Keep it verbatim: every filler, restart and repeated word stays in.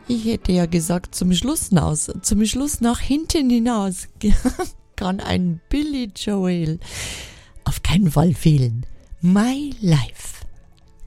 Ich hätte ja gesagt, zum Schluss hinaus, zum Schluss nach hinten hinaus kann ein Billy Joel auf keinen Fall fehlen. My Life.